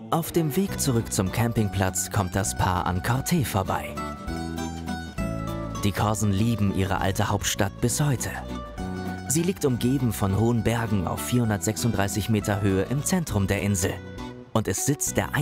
Auf dem Weg zurück zum Campingplatz kommt das Paar an Corte vorbei. Die Korsen lieben ihre alte Hauptstadt bis heute. Sie liegt umgeben von hohen Bergen auf 436 Meter Höhe im Zentrum der Insel und ist Sitz der